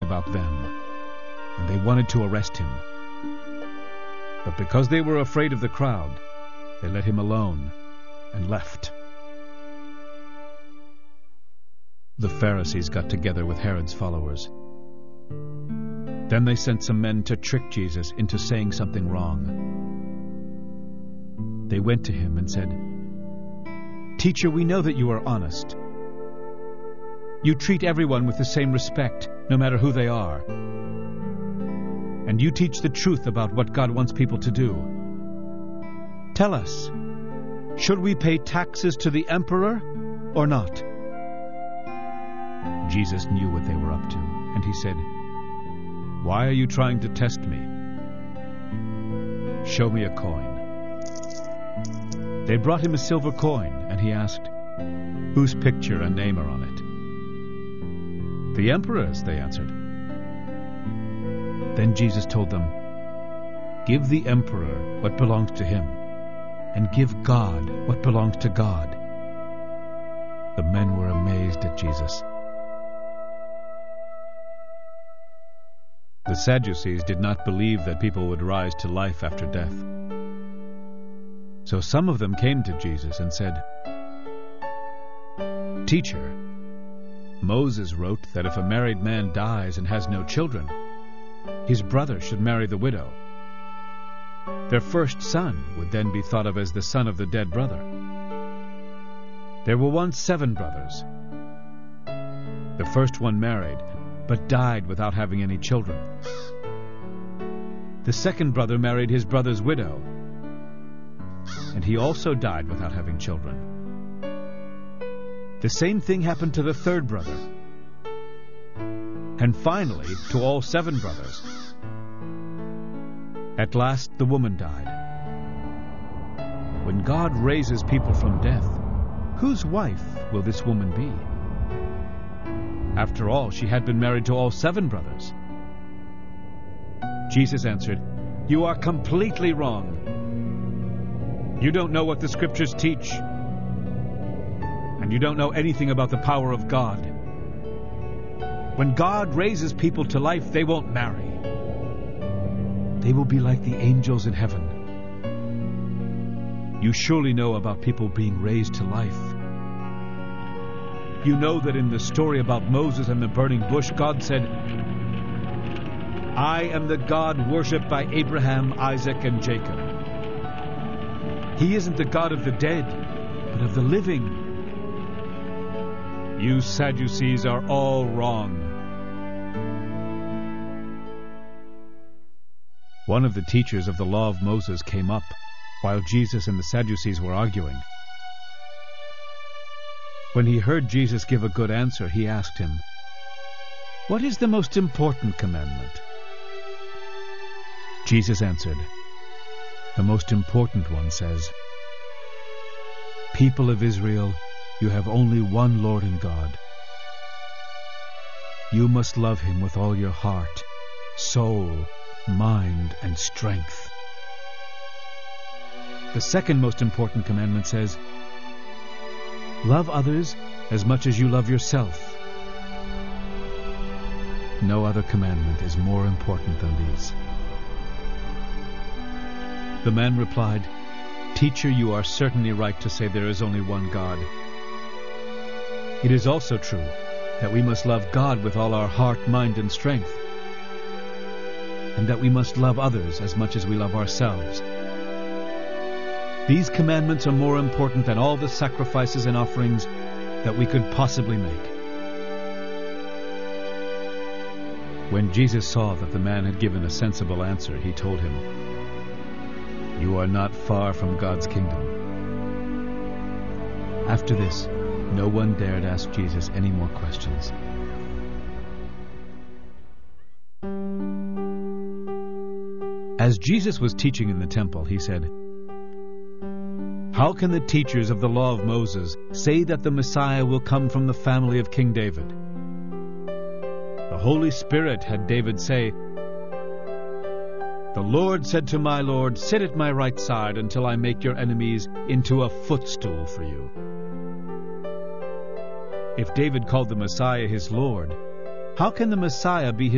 about them, and they wanted to arrest him. But because they were afraid of the crowd, they let him alone and left. The Pharisees got together with Herod's followers. Then they sent some men to trick Jesus into saying something wrong. They went to him and said, "Teacher, we know that you are honest. You treat everyone with the same respect, no matter who they are. And you teach the truth about what God wants people to do. Tell us, should we pay taxes to the emperor or not?" Jesus knew what they were up to, and he said, "Why are you trying to test me? Show me a coin." They brought him a silver coin, and he asked, "Whose picture and name are on it?" "The emperor's," they answered. Then Jesus told them, "Give the emperor what belongs to him, and give God what belongs to God." The men were amazed at Jesus. The Sadducees did not believe that people would rise to life after death. So some of them came to Jesus and said, "Teacher, Moses wrote that if a married man dies and has no children, his brother should marry the widow. Their first son would then be thought of as the son of the dead brother. There were once 7 brothers. The first one married, but died without having any children. The second brother married his brother's widow, and he also died without having children. The same thing happened to the third brother, and finally to all 7 brothers. At last the woman died. When God raises people from death, whose wife will this woman be? After all, she had been married to all 7 brothers." Jesus answered, "You are completely wrong. You don't know what the Scriptures teach, and you don't know anything about the power of God. When God raises people to life, they won't marry. They will be like the angels in heaven. You surely know about people being raised to life. You know that in the story about Moses and the burning bush, God said, 'I am the God worshipped by Abraham, Isaac, and Jacob.' He isn't the God of the dead, but of the living. You Sadducees are all wrong." One of the teachers of the law of Moses came up while Jesus and the Sadducees were arguing. When he heard Jesus give a good answer, he asked him, "What is the most important commandment?" Jesus answered, "The most important one says, 'People of Israel, you have only one Lord and God. You must love him with all your heart, soul, mind, and strength.' The second most important commandment says, 'Love others as much as you love yourself.' No other commandment is more important than these." The man replied, "Teacher, you are certainly right to say there is only one God. It is also true that we must love God with all our heart, mind, and strength, and that we must love others as much as we love ourselves. These commandments are more important than all the sacrifices and offerings that we could possibly make." When Jesus saw that the man had given a sensible answer, he told him, "You are not far from God's kingdom." After this, no one dared ask Jesus any more questions. As Jesus was teaching in the temple, he said, "How can the teachers of the law of Moses say that the Messiah will come from the family of King David? The Holy Spirit had David say, 'The Lord said to my Lord, sit at my right side until I make your enemies into a footstool for you.' If David called the Messiah his Lord, how can the Messiah be his